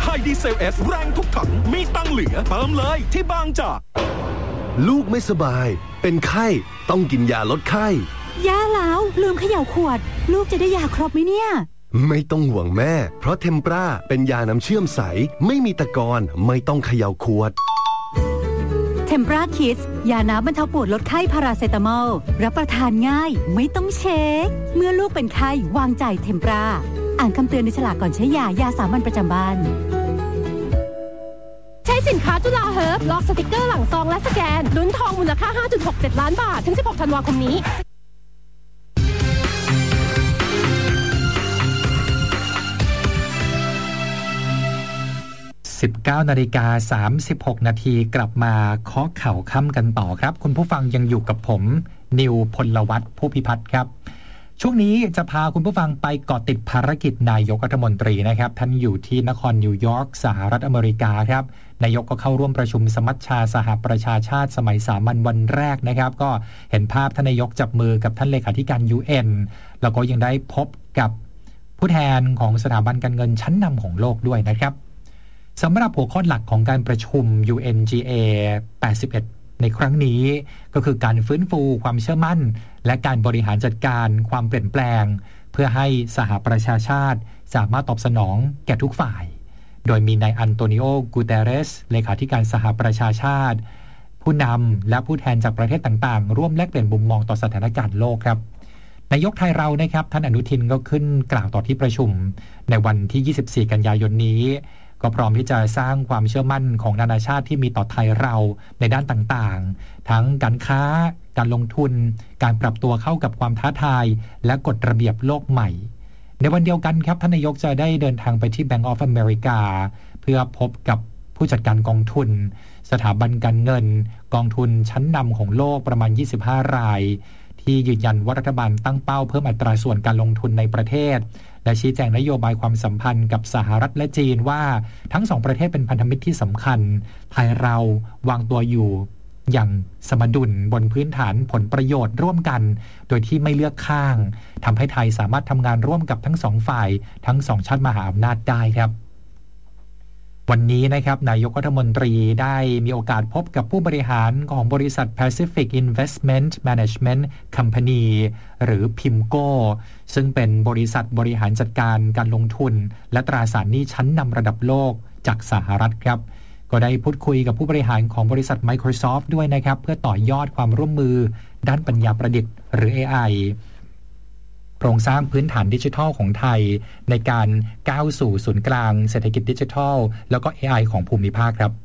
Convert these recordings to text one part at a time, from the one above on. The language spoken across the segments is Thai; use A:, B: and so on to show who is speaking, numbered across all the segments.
A: ทยดีเซล S แรงทุกถังมีตังเหลือเติมเลยที่บางจาก
B: ลูกไม่สบายเป็นไข้ต้องกินยาลดไข้
C: แย่แล้วลืมเขย่าขวดลูกจะได้ยาครบไหมเนี่ย
B: ไม่ต้องห่วงแม่เพราะเทมปราเป็นยาน้ำเชื่อมใสไม่มีตะกอนไม่ต้องเขย่าขวด
C: เทมปราคิดยาน้ำบรรเทาปวดลดไข้พาราเซตามอลรับประทานง่ายไม่ต้องเช็คเมื่อลูกเป็นไข้วางใจเทมปราอ่านคำเตือนในฉลากก่อนใช้ยาสามัญประจำบ้าน
D: ใช้สินค้าจุฬาเฮิร์บล็อกสติกเกอร์หลังซองและสแกนลุ้นทองมูลค่า 5.67 ล้านบาทถึง 16 ธันวาคมนี้
E: 19:36 นาทีกลับมาเคาะเข่าค่ำกันต่อครับคุณผู้ฟังยังอยู่กับผมนิวพลวัฒน์ผู้พิพัฒน์ครับช่วงนี้จะพาคุณผู้ฟังไปเกาะติดภารกิจนายกรัฐมนตรีนะครับท่านอยู่ที่นครนิวยอร์กสหรัฐอเมริกาครับนายกก็เข้าร่วมประชุมสมัชชาสหประชาชาติสมัยสามัญวันแรกนะครับก็เห็นภาพท่านนายกจับมือกับท่านเลขาธิการ UN แล้วก็ยังได้พบกับผู้แทนของสถาบันการเงินชั้นนำของโลกด้วยนะครับสำหรับหัวข้อหลักของการประชุม UNGA 81 ในครั้งนี้ก็คือการฟื้นฟูความเชื่อมั่นและการบริหารจัดการความเปลี่ยนแปลงเพื่อให้สหประชาชาติสามารถตอบสนองแก่ทุกฝ่ายโดยมีนายอันโตนิโอ กูเตเรสเลขาธิการสหประชาชาติผู้นำและผู้แทนจากประเทศต่างๆร่วมแลกเปลี่ยนมุมมองต่อสถานการณ์โลกครับนายกไทยเรานะครับท่านอนุทินก็ขึ้นกล่าวต่อที่ประชุมในวันที่ 24 กันยายนนี้ก็พร้อมที่จะสร้างความเชื่อมั่นของนานาชาติที่มีต่อไทยเราในด้านต่างๆทั้งการค้าการลงทุนการปรับตัวเข้ากับความท้าทายและกฎระเบียบโลกใหม่ในวันเดียวกันครับท่านนายกจะได้เดินทางไปที่ Bank of America เพื่อพบกับผู้จัดการกองทุนสถาบันการเงินกองทุนชั้นนำของโลกประมาณ25 รายที่ยืนยันว่ารัฐบาลตั้งเป้าเพิ่มอัตราส่วนการลงทุนในประเทศและชี้แจงนโยบายความสัมพันธ์กับสหรัฐและจีนว่าทั้งสองประเทศเป็นพันธมิตรที่สำคัญไทยเราวางตัวอยู่อย่างสมดุลบนพื้นฐานผลประโยชน์ร่วมกันโดยที่ไม่เลือกข้างทำให้ไทยสามารถทำงานร่วมกับทั้งสองฝ่ายทั้งสองชาติมหาอำนาจได้ครับวันนี้นะครับนายกรัฐมนตรีได้มีโอกาสพบกับผู้บริหารของบริษัท Pacific Investment Management Company หรือ PIMCO ซึ่งเป็นบริษัทบริหารจัดการการลงทุนและตราสารหนี้ชั้นนำระดับโลกจากสหรัฐครับก็ได้พูดคุยกับผู้บริหารของบริษัท Microsoft ด้วยนะครับเพื่อต่อยอดความร่วมมือด้านปัญญาประดิษฐ์หรือ AIโครงสร้างพื้นฐานดิจิทัลของไทยในการก้าวสู่ศูนย์กลางเศรษฐกิจดิจิทัลแล้วก็ AI ของภูมิภาคครับ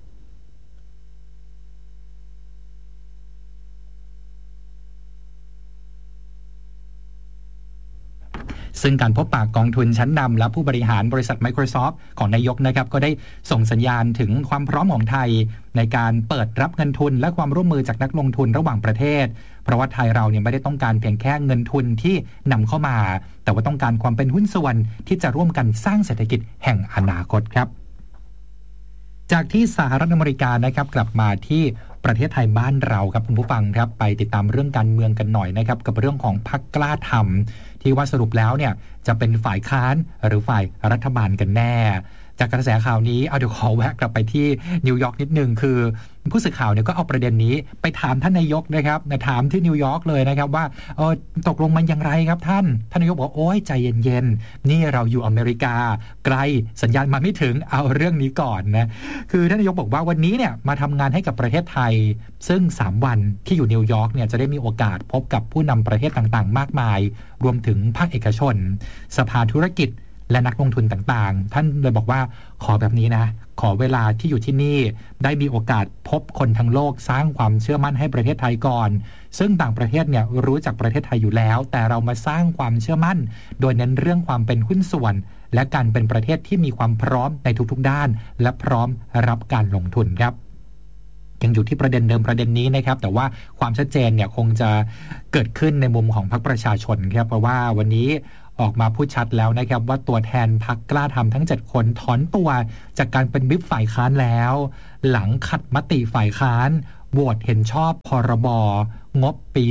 E: ซึ่งการพบปะกองทุนชั้นนำและผู้บริหารบริษัท Microsoft ของนายกนะครับก็ได้ส่งสัญญาณถึงความพร้อมของไทยในการเปิดรับเงินทุนและความร่วมมือจากนักลงทุนระหว่างประเทศเพราะว่าไทยเราเนี่ยไม่ได้ต้องการเพียงแค่เงินทุนที่นำเข้ามาแต่ว่าต้องการความเป็นหุ้นส่วนที่จะร่วมกันสร้างเศรษฐกิจแห่งอนาคตครับจากที่สหรัฐอเมริกานะครับกลับมาที่ประเทศไทยบ้านเราครับคุณผู้ฟังครับไปติดตามเรื่องการเมืองกันหน่อยนะครับกับเรื่องของพรรคกล้าทำที่ว่าสรุปแล้วเนี่ยจะเป็นฝ่ายค้านหรือฝ่ายรัฐบาลกันแน่จากกระแสข่าวนี้เดี๋ยวขอแวะกลับไปที่นิวยอร์กนิดนึงคือผู้สื่อข่าวเนี่ยก็เอาประเด็นนี้ไปถามท่านนายกนะครับถามที่นิวยอร์กเลยนะครับว่าตกลงมันอย่างไรครับท่านนายกบอกโอ้ยใจเย็นๆนี่เราอยู่อเมริกาไกลสัญญาณมาไม่ถึงเอาเรื่องนี้ก่อนนะคือท่านนายกบอกว่าวันนี้เนี่ยมาทำงานให้กับประเทศไทยซึ่ง3วันที่อยู่นิวยอร์กเนี่ยจะได้มีโอกาสพบกับผู้นำประเทศต่างๆมากมายรวมถึงภาคเอกชนสภาธุรกิจและนักลงทุนต่างๆท่านเลยบอกว่าขอแบบนี้นะขอเวลาที่อยู่ที่นี่ได้มีโอกาสพบคนทั้งโลกสร้างความเชื่อมั่นให้ประเทศไทยก่อนซึ่งต่างประเทศเนี่ยรู้จักประเทศไทยอยู่แล้วแต่เรามาสร้างความเชื่อมั่นโดยเน้นเรื่องความเป็นหุ้นส่วนและการเป็นประเทศที่มีความพร้อมในทุกๆด้านและพร้อมรับการลงทุนครับยังอยู่ที่ประเด็นเดิมประเด็นนี้นะครับแต่ว่าความชัดเจนเนี่ยคงจะเกิดขึ้นในมุมของพรรคประชาชนครับเพราะว่าวันนี้ออกมาพูดชัดแล้วนะครับว่าตัวแทนพรรคกล้าทำทั้ง7คนถอนตัวจากการเป็นวิปฝ่ายค้านแล้วหลังขัดมติฝ่ายค้านโหวตเห็นชอบพรบงบปี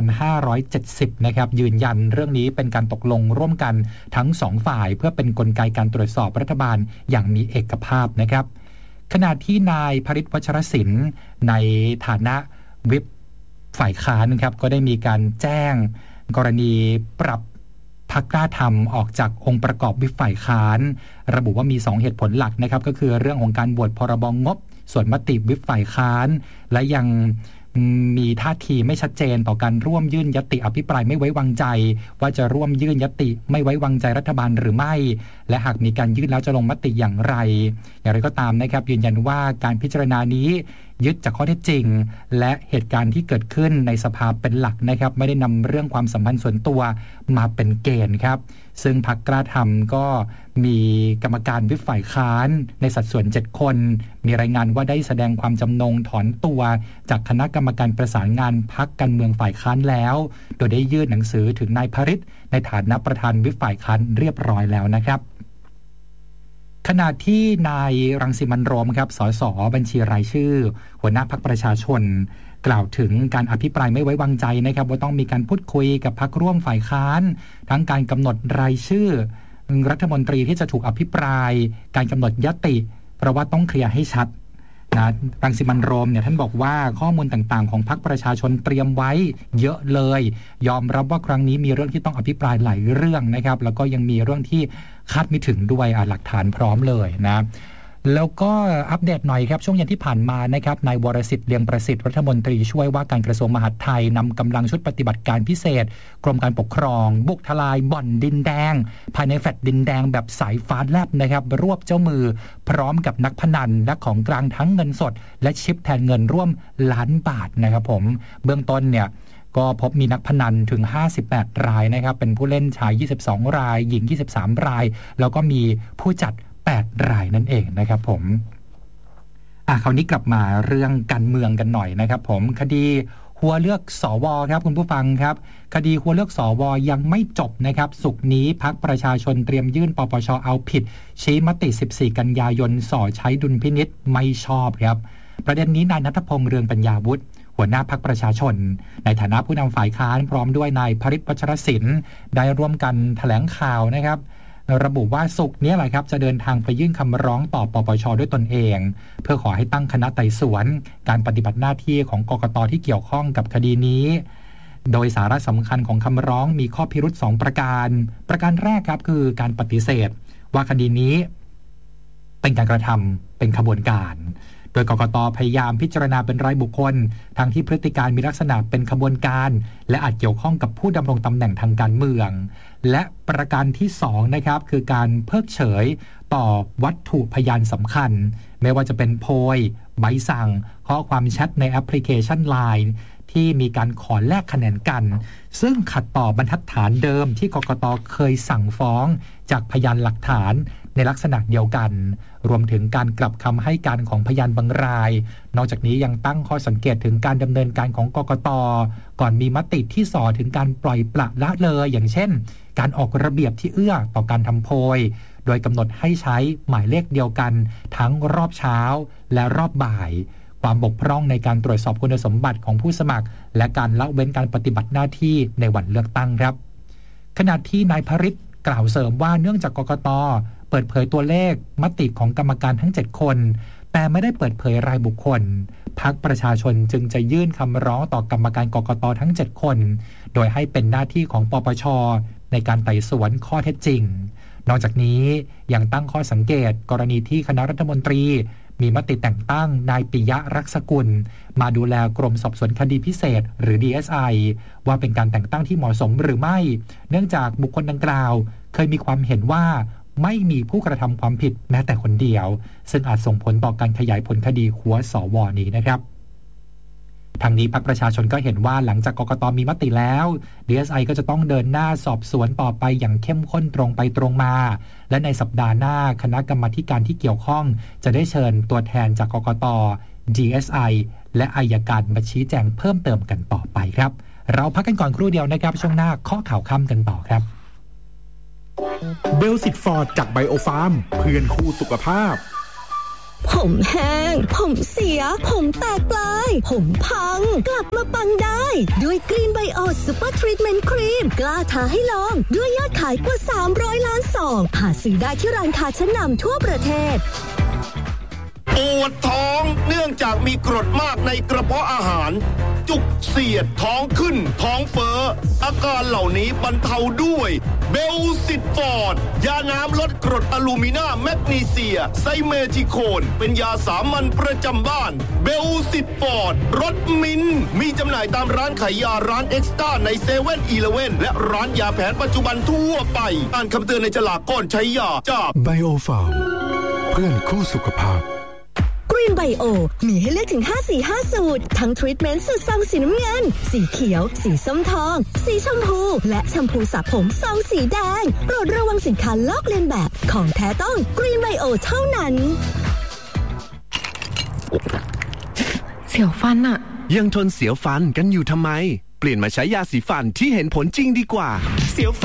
E: 2570 นะครับยืนยันเรื่องนี้เป็นการตกลงร่วมกันทั้ง2ฝ่ายเพื่อเป็นกลไกการตรวจสอบรัฐบาลอย่างมีเอกภาพนะครับขณะที่นายพฤทธิ์ วัชรศิลป์ในฐานะวิปฝ่ายค้านนะครับก็ได้มีการแจ้งกรณีปรับพรรคกล้าทำออกจากองค์ประกอบวิปฝ่ายค้านระบุว่ามี2เหตุผลหลักนะครับก็คือเรื่องของการบวชพรบงบส่วนมติวิปฝ่ายค้านและยังมีท่าทีไม่ชัดเจนต่อการร่วมยื่นญัตติอภิปรายไม่ไว้วางใจว่าจะร่วมยื่นญัตติไม่ไว้วางใจรัฐบาลหรือไม่และหากมีการยื่นแล้วจะลงมติอย่างไรอย่างไรก็ตามนะครับยืนยันว่าการพิจารณานี้ยึดจากข้อเท็จจริงและเหตุการณ์ที่เกิดขึ้นในสภาเป็นหลักนะครับไม่ได้นำเรื่องความสัมพันธ์ส่วนตัวมาเป็นเกณฑ์ครับซึ่งพรรคกล้าทำก็มีกรรมการวิปฝ่ายค้านในสัดส่วน7คนมีรายงานว่าได้แสดงความจำนงถอนตัวจากคณะกรรมการประสานงานพรรคการเมืองฝ่ายค้านแล้วโดยได้ยื่นหนังสือถึงนายพฤทธิ์ในฐานะประธานวิปฝ่ายค้านเรียบร้อยแล้วนะครับขณะที่นายรังสิมันต์โรมครับสสบัญชีรายชื่อหัวหน้าพรรคประชาชนกล่าวถึงการอภิปรายไม่ไว้วางใจนะครับว่าต้องมีการพูดคุยกับพรรคร่วมฝ่ายค้านทั้งการกำหนดรายชื่อรัฐมนตรีที่จะถูกอภิปรายการกำหนดญัตติเพราะว่าต้องเคลียร์ให้ชัดนะรังสิมันต์โรมเนี่ยท่านบอกว่าข้อมูลต่างๆของพรรคประชาชนเตรียมไว้เยอะเลยยอมรับว่าครั้งนี้มีเรื่องที่ต้องอภิปรายหลายเรื่องนะครับแล้วก็ยังมีเรื่องที่คาดไม่ถึงด้วยหลักฐานพร้อมเลยนะแล้วก็อัปเดตหน่อยครับช่วงเย็นที่ผ่านมานะครับนายวรสิทธิ์เลียงประสิทธิ์รัฐมนตรีช่วยว่าการกระทรวงมหาดไทยนำกำลังชุดปฏิบัติการพิเศษกรมการปกครองบุกทลายบ่อนดินแดงภายในแฟลตดินแดงแบบสายฟ้าแลบนะครับรวบเจ้ามือพร้อมกับนักพนันและของกลางทั้งเงินสดและชิปแทนเงินร่วมล้านบาทนะครับผมเบื้องต้นเนี่ยก็พบมีนักพนันถึง58รายนะครับเป็นผู้เล่นชาย22รายหญิง23รายแล้วก็มีผู้จัด8รายนั่นเองนะครับผมคราวนี้กลับมาเรื่องการเมืองกันหน่อยนะครับผมคดีหัวเลือกสวครับคุณผู้ฟังครับคดีหัวเลือกสวยังไม่จบนะครับศุกร์นี้พรรคประชาชนเตรียมยื่นปปชเอาผิดชี้มติ14กันยายนส่อใช้ดุลพินิจไม่ชอบครับประเด็นนี้นายณัฐพงษ์เรืองปัญญาวุฒิหัวหน้าพรรคประชาชนในฐานะผู้นำฝ่ายค้านพร้อมด้วยนายพฤทธิ์ วัชรศิลป์ได้ร่วมกันแถลงข่าวนะครับระบุว่าศุกร์นี้แหละครับจะเดินทางไปยื่นคำร้องต่อปปชด้วยตนเองเพื่อขอให้ตั้งคณะไต่สวนการปฏิบัติหน้าที่ของกกต.ที่เกี่ยวข้องกับคดีนี้โดยสาระสำคัญของคำร้องมีข้อพิรุธ2ประการแรกครับคือการปฏิเสธว่าคดีนี้เป็นการกระทำเป็นขบวนการโดยกกต.พยายามพิจารณาเป็นรายบุคคลทั้งที่พฤติการมีลักษณะเป็นขบวนการและอาจเกี่ยวข้องกับผู้ดำรงตำแหน่งทางการเมืองและประการที่2นะครับคือการเพิกเฉยต่อวัตถุพยานสำคัญไม่ว่าจะเป็นโพยใบสั่งข้อความแชทในแอปพลิเคชัน LINE ที่มีการขอแลกคะแนนกันซึ่งขัดต่อบรรทัดฐานเดิมที่กกต.เคยสั่งฟ้องจากพยานหลักฐานในลักษณะเดียวกันรวมถึงการกลับคำให้การของพยานบางรายนอกจากนี้ยังตั้งข้อสังเกตถึงการดำเนินการของกกต.ก่อนมีมติที่ส่อถึงการปล่อยปละละเลยอย่างเช่นการออกระเบียบที่เอื้อต่อการทำโพยโดยกำหนดให้ใช้หมายเลขเดียวกันทั้งรอบเช้าและรอบบ่ายความบกพร่องในการตรวจสอบคุณสมบัติของผู้สมัครและการละเว้นการปฏิบัติหน้าที่ในวันเลือกตั้งครับขณะที่นายพฤทธิ์กล่าวเสริมว่าเนื่องจากกกต.เปิดเผยตัวเลขมติของกรรมการทั้ง7คนแต่ไม่ได้เปิดเผยรายบุคคลพรรคประชาชนจึงจะยื่นคำร้องต่อกรรมการกกต.ทั้ง7คนโดยให้เป็นหน้าที่ของปปช.ในการไต่สวนข้อเท็จจริงนอกจากนี้ยังตั้งข้อสังเกตกรณีที่คณะรัฐมนตรีมีมติแต่งตั้งนายปิยะรักษกุลมาดูแลกรมสอบสวนคดีพิเศษหรือ DSI ว่าเป็นการแต่งตั้งที่เหมาะสมหรือไม่เนื่องจากบุคคลดังกล่าวเคยมีความเห็นว่าไม่มีผู้กระทำความผิดแม้แต่คนเดียวซึ่งอาจส่งผลต่อการขยายผลคดีหัวสว.นี้นะครับทางนี้พรรคประชาชนก็เห็นว่าหลังจากกกต.มีมติแล้ว DSI ก็จะต้องเดินหน้าสอบสวนต่อไปอย่างเข้มข้นตรงไปตรงมาและในสัปดาห์หน้าคณะกรรมาธิการที่เกี่ยวข้องจะได้เชิญตัวแทนจากกกต. DSI และอัยการมาชี้แจงเพิ่มเติมกันต่อไปครับเราพักกันก่อนครู่เดียวนะครับช่วงหน้าข้อข่าวค่ำกันต่อครับ
A: เบลสิตฟอร์ดจากไบโอฟาร์มเพื่อนคู่สุขภาพ
F: ผมแห้งผมเสียผมแตกปลายผมพังกลับมาปังได้ด้วยกรีนไบโอซูเปอร์ทรีทเมนต์ครีมกล้าท้าให้ลองด้วยยอดขายกว่า300 ล้านซองหาซื้อได้ที่ร้านค้าชั้นนำทั่วประเทศ
A: ปวดท้องเนื่องจากมีกรดมากในกระเพาะอาหารจุกเสียดท้องขึ้นท้องเฟ้ออาการเหล่านี้บรรเทาด้วยเบลซิตฟอร์ดยาน้ำลดกรดอะลูมินาแมกนีเซียไซเมทิโคนเป็นยาสามัญประจำบ้านเบลซิตฟอร์ดรสมิ้นมีจำหน่ายตามร้านขายยาร้านเอ็กซ์ต้าในเซเว่นอีเลฟเว่นและร้านยาแผนปัจจุบันทั่วไปอ่านคำเตือนในฉลากก่อนใช้ยาจาก
B: ไบโอฟาร์มเพื่อนคู่สุขภาพ
F: กรีนไบโอมีให้เลือกถึง5 สูตรทั้งทรีทเมนต์สูตรซองสีน้ำเงินสีเขียวสีส้มทองสีชมพูและแชมพูสระผมซองสีแดงโปรดระวังสินค้าลอกเลียนแบบของแท้ต้องกรีนไบโอเท่านั้น
G: เสียวฟันอะ
H: ยังทนเสียวฟันกันอยู่ทำไมเปลี่ยนมาใช้ยาสีฟันที่เห็นผลจริงดีกว่าเสียวฟัน